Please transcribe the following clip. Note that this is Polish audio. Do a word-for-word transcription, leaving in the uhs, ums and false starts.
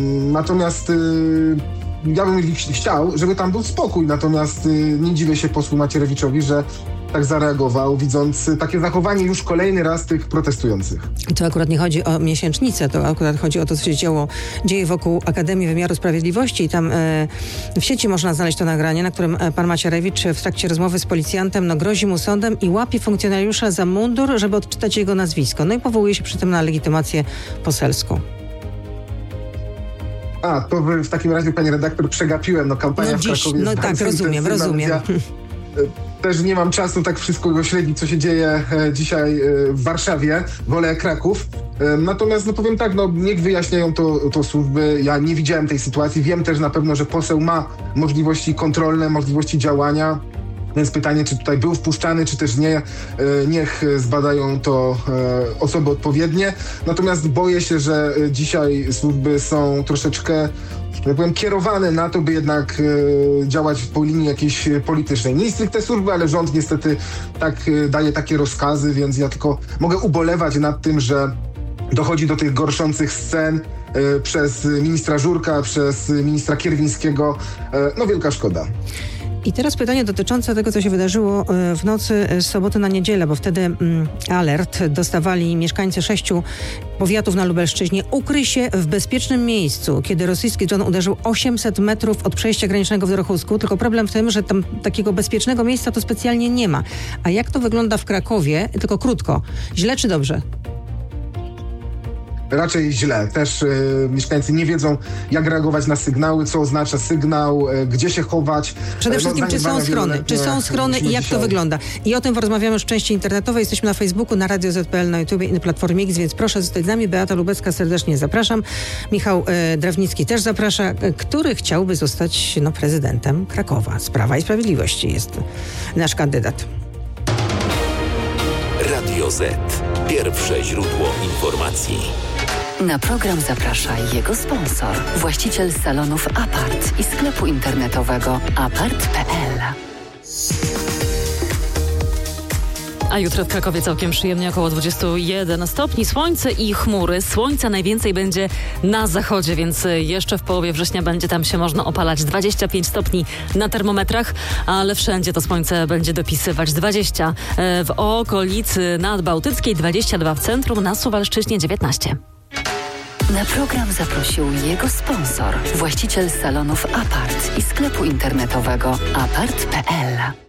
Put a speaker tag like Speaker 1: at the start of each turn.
Speaker 1: Natomiast y, ja bym chciał, żeby tam był spokój, natomiast y, nie dziwię się posłu Macierewiczowi, że tak zareagował, widząc takie zachowanie już kolejny raz tych protestujących.
Speaker 2: To akurat nie chodzi o miesięcznicę, to akurat chodzi o to, co się działo, dzieje wokół Akademii Wymiaru Sprawiedliwości i tam e, w sieci można znaleźć to nagranie, na którym pan Macierewicz w trakcie rozmowy z policjantem no, grozi mu sądem i łapie funkcjonariusza za mundur, żeby odczytać jego nazwisko. No i powołuje się przy tym na legitymację poselską.
Speaker 1: A, to w takim razie, pani redaktor, przegapiłem, no kampania
Speaker 2: no
Speaker 1: w
Speaker 2: dziś,
Speaker 1: Krakowie
Speaker 2: No tak, rozumiem, rozumiem.
Speaker 1: Ja też nie mam czasu tak wszystko śledzić, co się dzieje e, dzisiaj e, w Warszawie, wolę Kraków. E, natomiast no powiem tak, no niech wyjaśniają to, to służby. Ja nie widziałem tej sytuacji. Wiem też na pewno, że poseł ma możliwości kontrolne, możliwości działania. Więc pytanie, czy tutaj był wpuszczany, czy też nie, niech zbadają to osoby odpowiednie. Natomiast boję się, że dzisiaj służby są troszeczkę, jak powiem, kierowane na to, by jednak działać po linii jakiejś politycznej. Nie stricte te służby, ale rząd niestety tak daje takie rozkazy, więc ja tylko mogę ubolewać nad tym, że dochodzi do tych gorszących scen przez ministra Żurka, przez ministra Kierwińskiego. No wielka szkoda.
Speaker 2: I teraz pytanie dotyczące tego, co się wydarzyło w nocy z soboty na niedzielę, bo wtedy mm, alert dostawali mieszkańcy sześciu powiatów na Lubelszczyźnie. Ukryj się w bezpiecznym miejscu, kiedy rosyjski dron uderzył osiemset metrów od przejścia granicznego w Dorochusku. Tylko problem w tym, że tam takiego bezpiecznego miejsca to specjalnie nie ma. A jak to wygląda w Krakowie? Tylko krótko. Źle czy dobrze?
Speaker 1: Raczej źle. Też y, mieszkańcy nie wiedzą, jak reagować na sygnały, co oznacza sygnał, y, gdzie się chować.
Speaker 2: Przede wszystkim, no, czy są schrony? Czy są schrony i jak dzisiaj to wygląda? I o tym porozmawiamy już w części internetowej. Jesteśmy na Facebooku, na Radio Z P L, na YouTubie i na Platformie X, więc proszę zostać z nami. Beata Lubecka, serdecznie zapraszam. Michał y, Drewnicki też zaprasza, y, który chciałby zostać no, prezydentem Krakowa. Z Prawa i Sprawiedliwości jest nasz kandydat.
Speaker 3: Radio Z. Pierwsze źródło informacji.
Speaker 4: Na program zaprasza jego sponsor, właściciel salonów Apart i sklepu internetowego apart kropka p l.
Speaker 5: A jutro w Krakowie całkiem przyjemnie, około dwadzieścia jeden stopni, słońce i chmury. Słońca najwięcej będzie na zachodzie, więc jeszcze w połowie września będzie tam się można opalać. dwadzieścia pięć stopni na termometrach, ale wszędzie to słońce będzie dopisywać. dwadzieścia w okolicy nadbałtyckiej, dwadzieścia dwa w centrum, na Suwalszczyźnie dziewiętnaście.
Speaker 4: Na program zaprosił jego sponsor, właściciel salonów Apart i sklepu internetowego apart kropka p l.